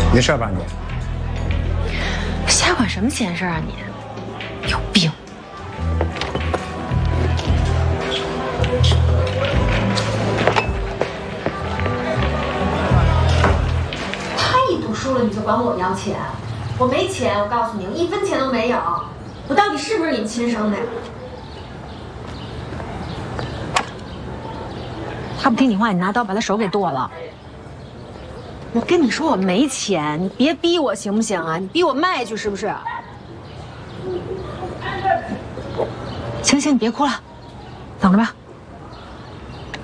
没事吧你？ 瞎管什么闲事啊你？有病！ 他一赌输了你就管我要钱，我没钱，我告诉你，我1分钱都没有。我到底是不是你们亲生的呀？ 他不听你话，你拿刀把他手给剁了。我跟你说我没钱，你别逼我行不行啊？你逼我卖去是不是？行，你别哭了，等着吧。